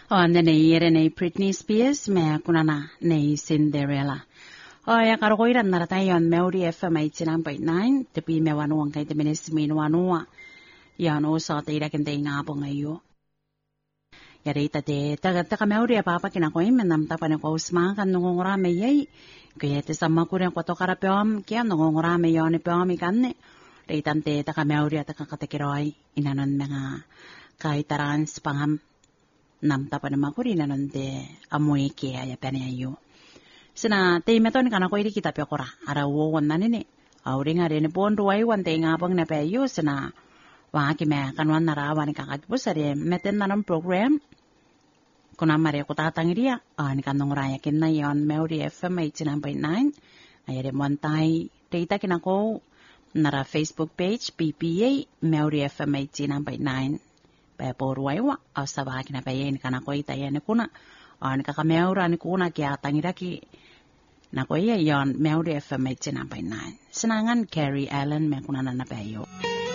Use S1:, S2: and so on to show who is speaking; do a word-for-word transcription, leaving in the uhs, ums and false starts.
S1: Ande nei ere nei Britney Spears me kunana nei Cinderella. O ya karo koiran naratai on Melody F M eighty-nine point nine tepi me wanu ang kay temenes min wanua. Ya no sa te ira kente ngabo ngayo. Ya reita te taga taga Melody papa kina ko imen nam tapa ne ko usma kan ngongora me yai. Kaya te sama kuren ko to kara peom kia ngongora me yone peom ikanne. Reita te taga Melody taga katekiroi inanon mga kai tarans pangam nam tapa nama kuri nanonde amoy kia ya pene ayo. Sina te meton kana ko iri kita pekora ara wo wonna nene auringa rene pondu wai wan te ngabang na peyo sina wa ki me kanwan nara wan ka ka busare meten nanam program kuna mare ko tatangiria an kanong raya kinna yon Melody F M eighty-nine point nine ayere montai te ita kina ko nara Facebook page P P A Melody F M eighty-nine point nine pa por waiwa asaba kina payen kana ko ita yene kuna an ka kameura ni kuna kia tangira ki na ko iya yon Melody F M eighty-nine point nine senangan Carrie Allen me kuna na payo.